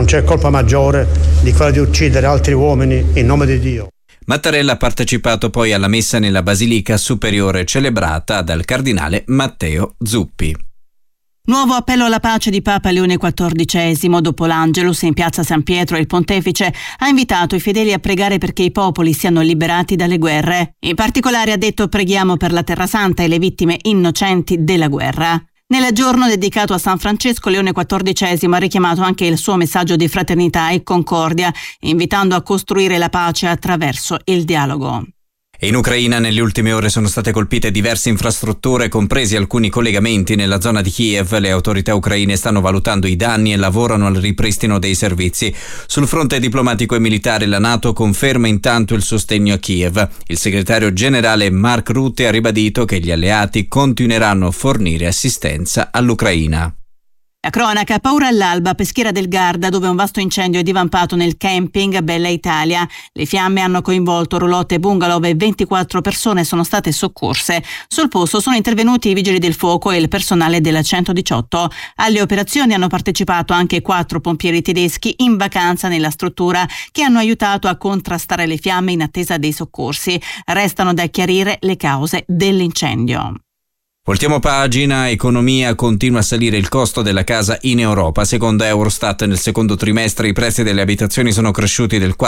c'è colpa maggiore di quella di uccidere altri uomini in nome di Dio. Mattarella ha partecipato poi alla messa nella Basilica Superiore celebrata dal cardinale Matteo Zuppi. Nuovo appello alla pace di Papa Leone XIV. Dopo l'Angelus in piazza San Pietro, il pontefice ha invitato i fedeli a pregare perché i popoli siano liberati dalle guerre. In particolare ha detto: preghiamo per la Terra Santa e le vittime innocenti della guerra. Nel giorno dedicato a San Francesco, Leone XIV ha richiamato anche il suo messaggio di fraternità e concordia, invitando a costruire la pace attraverso il dialogo. In Ucraina nelle ultime ore sono state colpite diverse infrastrutture, compresi alcuni collegamenti nella zona di Kiev. Le autorità ucraine stanno valutando i danni e lavorano al ripristino dei servizi. Sul fronte diplomatico e militare la NATO conferma intanto il sostegno a Kiev. Il segretario generale Mark Rutte ha ribadito che gli alleati continueranno a fornire assistenza all'Ucraina. La cronaca, paura all'alba, Peschiera del Garda, dove un vasto incendio è divampato nel camping Bella Italia. Le fiamme hanno coinvolto roulotte e bungalow e 24 persone sono state soccorse. Sul posto sono intervenuti i vigili del fuoco e il personale della 118. Alle operazioni hanno partecipato anche 4 pompieri tedeschi in vacanza nella struttura, che hanno aiutato a contrastare le fiamme in attesa dei soccorsi. Restano da chiarire le cause dell'incendio. Voltiamo pagina. Economia. Continua a salire il costo della casa in Europa. Secondo Eurostat, nel secondo trimestre i prezzi delle abitazioni sono cresciuti del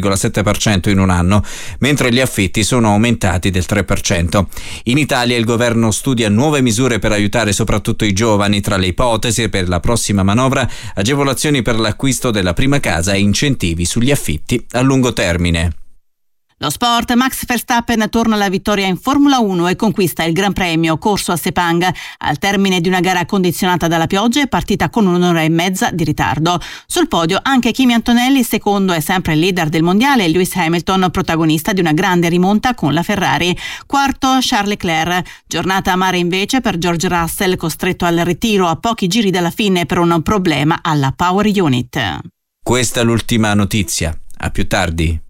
4,7% in un anno, mentre gli affitti sono aumentati del 3%. In Italia il governo studia nuove misure per aiutare soprattutto i giovani. Tra le ipotesi per la prossima manovra, agevolazioni per l'acquisto della prima casa e incentivi sugli affitti a lungo termine. Lo sport, Max Verstappen torna alla vittoria in Formula 1 e conquista il Gran Premio corso a Sepang al termine di una gara condizionata dalla pioggia e partita con un'ora e mezza di ritardo. Sul podio anche Kimi Antonelli, secondo e sempre il leader del mondiale, e Lewis Hamilton, protagonista di una grande rimonta con la Ferrari. Quarto Charles Leclerc. Giornata amara invece per George Russell, costretto al ritiro a pochi giri dalla fine per un problema alla Power Unit. Questa è l'ultima notizia. A più tardi.